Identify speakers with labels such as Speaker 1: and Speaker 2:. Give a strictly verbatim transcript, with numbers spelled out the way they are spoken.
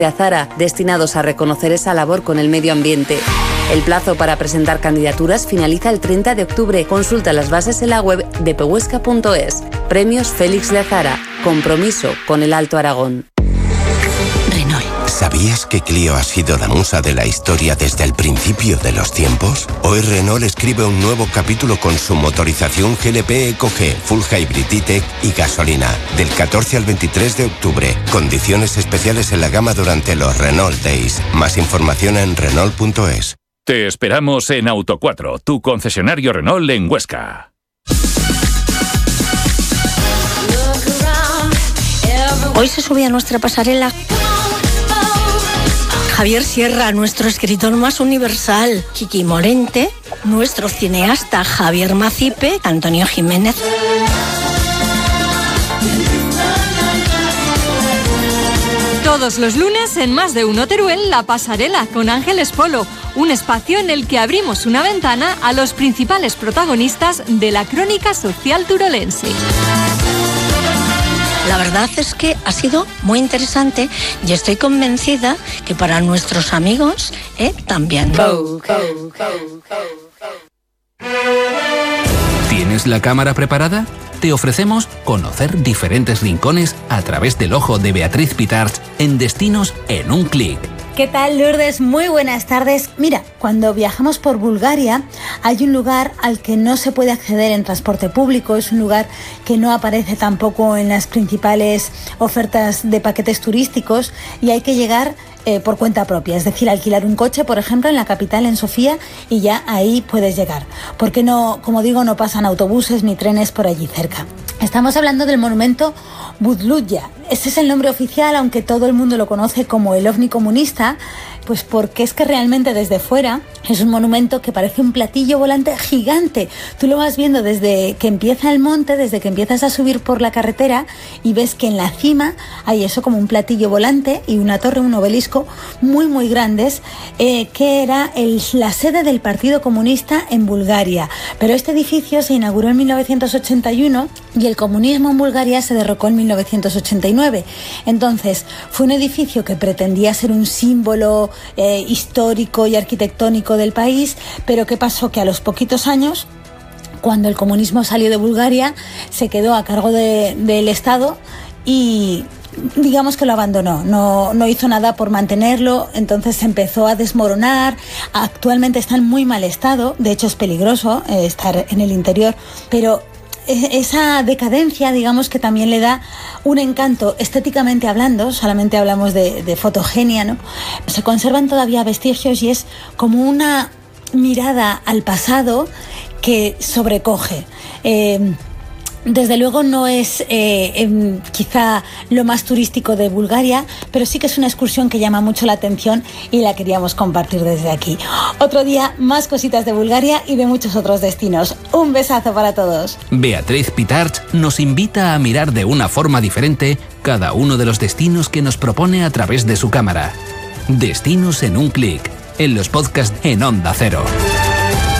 Speaker 1: de Azara, destinados a reconocer esa labor con el medio ambiente. El plazo para presentar candidaturas finaliza el treinta de octubre. Consulta las bases en la web de pehuesca punto es. Premios Félix de Azara. Compromiso con el Alto Aragón.
Speaker 2: Renault.
Speaker 3: ¿Sabías que Clio ha sido la musa de la historia desde el principio de los tiempos? Hoy Renault escribe un nuevo capítulo con su motorización G L P Eco G, Full Hybrid E-Tech y gasolina. Del catorce al veintitrés de octubre. Condiciones especiales en la gama durante los Renault Days. Más información en Renault punto es.
Speaker 4: Te esperamos en Auto cuatro, tu concesionario Renault en Huesca.
Speaker 2: Hoy se sube a nuestra pasarela Javier Sierra, nuestro escritor más universal, Kiki Morente, nuestro cineasta Javier Macipe, Antonio Jiménez.
Speaker 5: Todos los lunes en Más de Uno Teruel, La Pasarela con Ángeles Polo, un espacio en el que abrimos una ventana a los principales protagonistas de la crónica social turolense.
Speaker 2: La verdad es que ha sido muy interesante y estoy convencida que para nuestros amigos eh, también.
Speaker 6: ¿Tienes la cámara preparada? Te ofrecemos conocer diferentes rincones a través del ojo de Beatriz Pitarch en Destinos en un clic.
Speaker 7: ¿Qué tal, Lourdes? Muy buenas tardes. Mira, cuando viajamos por Bulgaria hay un lugar al que no se puede acceder en transporte público, es un lugar que no aparece tampoco en las principales ofertas de paquetes turísticos y hay que llegar eh, por cuenta propia, es decir, alquilar un coche, por ejemplo, en la capital, en Sofía, y ya ahí puedes llegar. Porque no, como digo, no pasan autobuses ni trenes por allí cerca. Estamos hablando del monumento Budluja. Ese es el nombre oficial, aunque todo el mundo lo conoce como el ovni comunista, pues porque es que realmente desde fuera es un monumento que parece un platillo volante gigante. Tú lo vas viendo desde que empieza el monte, desde que empiezas a subir por la carretera y ves que en la cima hay eso como un platillo volante y una torre, un obelisco muy muy grandes, eh, que era el, la sede del Partido Comunista en Bulgaria. Pero este edificio se inauguró en mil novecientos ochenta y uno y el comunismo en Bulgaria se derrocó en mil novecientos ochenta y nueve. Entonces fue un edificio que pretendía ser un símbolo eh, histórico y arquitectónico del país, pero ¿qué pasó? Que a los poquitos años, cuando el comunismo salió de Bulgaria, se quedó a cargo de, del Estado y digamos que lo abandonó, no, no hizo nada por mantenerlo, entonces se empezó a desmoronar. Actualmente está en muy mal estado, de hecho es peligroso eh, estar en el interior, pero esa decadencia, digamos que también le da un encanto estéticamente hablando, solamente hablamos de, de fotogenia, ¿no? Se conservan todavía vestigios y es como una mirada al pasado que sobrecoge. Eh, Desde luego no es eh, eh, quizá lo más turístico de Bulgaria, pero sí que es una excursión que llama mucho la atención y la queríamos compartir desde aquí. Otro día, más cositas de Bulgaria y de muchos otros destinos. Un besazo para todos.
Speaker 6: Beatriz Pitarch nos invita a mirar de una forma diferente cada uno de los destinos que nos propone a través de su cámara. Destinos en un clic, en los podcasts en Onda Cero.